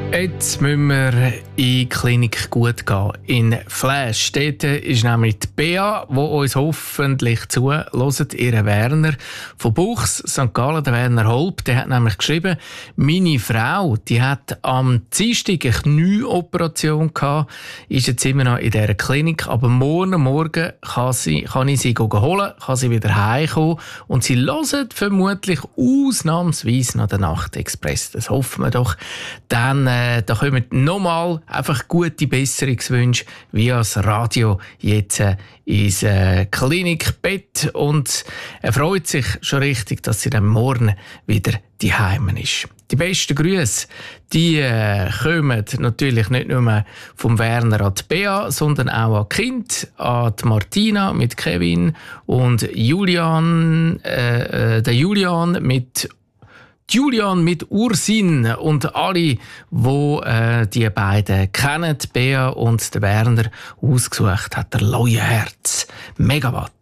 Jetzt müssen wir in die Klinik gut gehen. In Flash. Dort ist nämlich die Bea, die uns hoffentlich zuhört. Ihr Werner von Buchs, St. Gallen, der Werner Holb, der hat nämlich geschrieben, meine Frau, die hat am Dienstag eine Knieoperation gehabt, ist jetzt immer noch in dieser Klinik, aber morgen kann ich sie holen, kann sie wieder heimkommen und sie hören vermutlich ausnahmsweise noch den Nachtexpress. Das hoffen wir doch. Dann da kommen nochmal einfach gute Besserungswünsche via das Radio jetzt ins Klinikbett und er freut sich schon richtig, dass sie dann morgen wieder daheim ist. Die besten Grüße, die kommen natürlich nicht nur vom Werner an die Bea, sondern auch an die Kind, an die Martina mit Kevin und Julian, der Julian mit Ursin und alle, die die beiden kennen, Bea und der Werner, ausgesucht hat der Leuenherz. Megawatt.